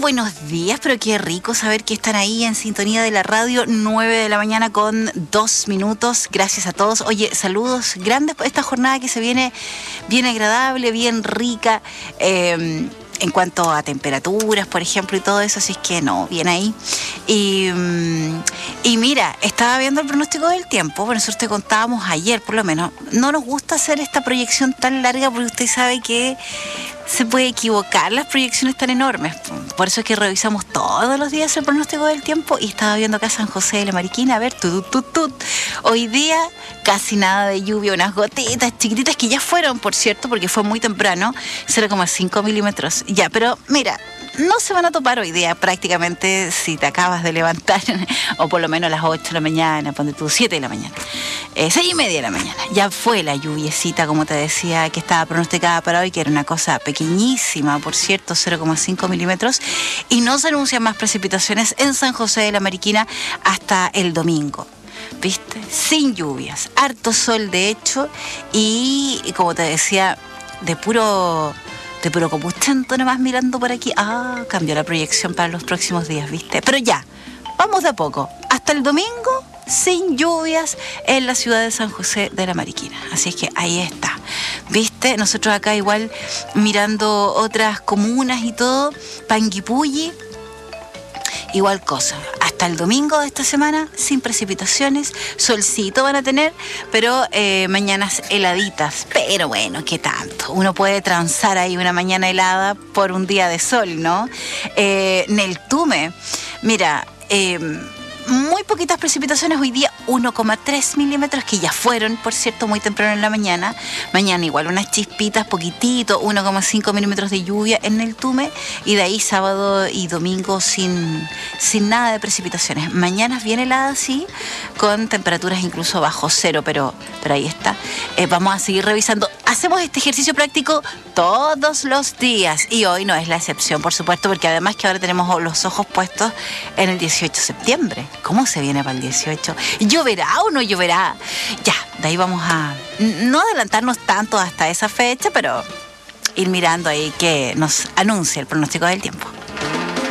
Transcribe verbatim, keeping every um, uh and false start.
buenos días, pero qué rico saber que están ahí en sintonía de la radio, nueve de la mañana con dos minutos. Gracias a todos. Oye, saludos grandes por esta jornada que se viene bien agradable, bien rica. Eh, en cuanto a temperaturas, por ejemplo, y todo eso, así es que no, bien ahí. Y, y mira, estaba viendo el pronóstico del tiempo, por eso te contábamos ayer, por lo menos. No nos gusta hacer esta proyección tan larga porque usted sabe que se puede equivocar las proyecciones tan enormes. Por eso es que revisamos todos los días el pronóstico del tiempo y estaba viendo acá San José de la Mariquina, a ver, tut, tut, tut. Hoy día casi nada de lluvia, unas gotitas chiquititas que ya fueron, por cierto, porque fue muy temprano, cero coma cinco milímetros. Ya, pero mira, no se van a topar hoy día prácticamente si te acabas de levantar, o por lo menos a las ocho de la mañana, ponte tú, siete de la mañana, eh, seis y media de la mañana. Ya fue la lluviecita, como te decía, que estaba pronosticada para hoy, que era una cosa pequeñísima, por cierto, cero coma cinco milímetros, y no se anuncian más precipitaciones en San José de la Mariquina hasta el domingo. ¿Viste? Sin lluvias, harto sol de hecho, y, y como te decía, de puro... de puro copuchento nomás mirando por aquí. Ah, cambió la proyección para los próximos días, ¿viste? Pero ya, vamos de a poco. Hasta el domingo, sin lluvias en la ciudad de San José de la Mariquina. Así es que ahí está, ¿viste? Nosotros acá igual mirando otras comunas y todo, Panguipulli, igual cosa. Hasta el domingo de esta semana, sin precipitaciones, solcito van a tener, pero eh, mañanas heladitas. Pero bueno, ¿qué tanto? Uno puede transar ahí una mañana helada por un día de sol, ¿no? Eh, Neltume, mira, eh, muy poquitas precipitaciones hoy día, uno coma tres milímetros, que ya fueron, por cierto, muy temprano en la mañana. Mañana igual unas chispitas, poquitito, uno coma cinco milímetros de lluvia en Neltume, y de ahí sábado y domingo sin, sin nada de precipitaciones. Mañanas bien heladas, sí, con temperaturas incluso bajo cero, pero, pero ahí está. Eh, vamos a seguir revisando. Hacemos este ejercicio práctico todos los días y hoy no es la excepción, por supuesto, porque además que ahora tenemos los ojos puestos en el dieciocho de septiembre. ¿Cómo se viene para el dieciocho? ¿Lloverá o no lloverá? Ya, de ahí vamos a no adelantarnos tanto hasta esa fecha, pero ir mirando ahí que nos anuncia el pronóstico del tiempo.